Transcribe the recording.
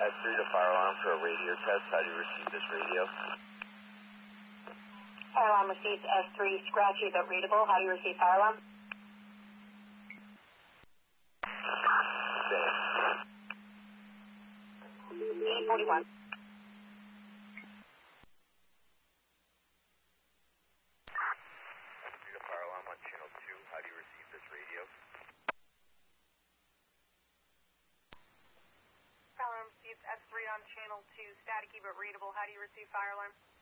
S3 to fire alarm for a radio test. How do you receive this radio? Fire alarm receives S3, scratchy but readable. How do you receive fire alarm? Same. E41. S3 to fire alarm on channel 2. How do you receive this radio? Fire alarm receives S3 on channel 2, staticky but readable. How do you receive fire alarm?